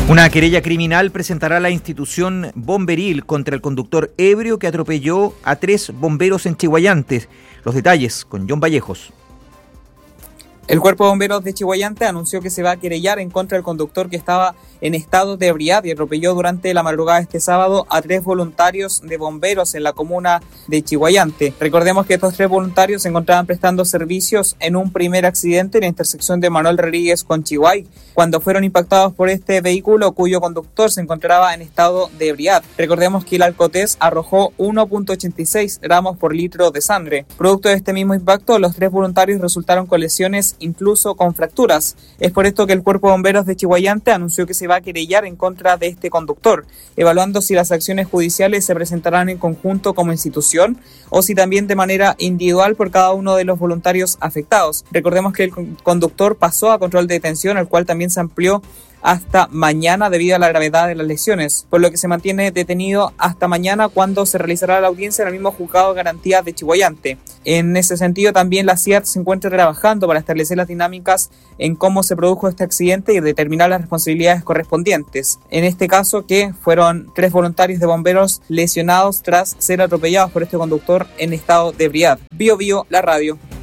Una querella criminal presentará la institución bomberil contra el conductor ebrio que atropelló a 3 bomberos en Chiguayante. Los detalles con John Vallejos. El Cuerpo de Bomberos de Chiguayante anunció que se va a querellar en contra del conductor que estaba en estado de ebriedad y atropelló durante la madrugada de este sábado a 3 voluntarios de bomberos en la comuna de Chiguayante. Recordemos que estos 3 voluntarios se encontraban prestando servicios en un primer accidente en la intersección de Manuel Rodríguez con Chiguay, cuando fueron impactados por este vehículo cuyo conductor se encontraba en estado de ebriedad. Recordemos que el alcotés arrojó 1.86 gramos por litro de sangre. Producto de este mismo impacto, los 3 voluntarios resultaron con lesiones, incluso con fracturas. Es por esto que el Cuerpo de Bomberos de Chiguayante anunció que se va a querellar en contra de este conductor, evaluando si las acciones judiciales se presentarán en conjunto como institución o si también de manera individual por cada uno de los voluntarios afectados. Recordemos que el conductor pasó a control de detención, el cual también se amplió hasta mañana debido a la gravedad de las lesiones, por lo que se mantiene detenido hasta mañana cuando se realizará la audiencia en el mismo juzgado de garantía de Chiguayante. En ese sentido también la CIAT se encuentra trabajando para establecer las dinámicas en cómo se produjo este accidente y determinar las responsabilidades correspondientes. En este caso que fueron 3 voluntarios de bomberos lesionados tras ser atropellados por este conductor en estado de ebriedad. Bio Bio, la radio.